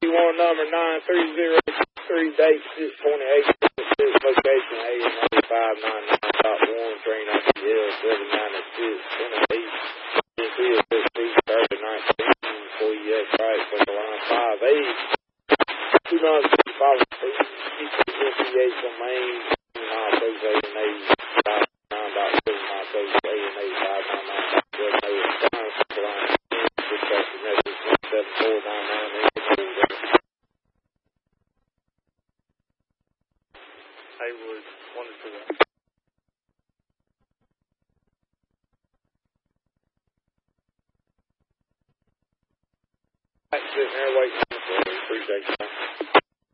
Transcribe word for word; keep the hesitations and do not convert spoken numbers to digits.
You want number nine three zero three, date six twenty-eight, location A M A five nine nine dot one, train up the L seven ninety-six, Tennessee, Tennessee, fifteen thirty nineteen, before you have right for the line five eight, two nine six five three, keep the information main, nine those A M A five nine dot seven, nine those A M A five nine nine dot seven, A M A five for the line six, that's the message one seven four nine nine eight. Haywood, one for that. Sitting there waiting for you. Appreciate you.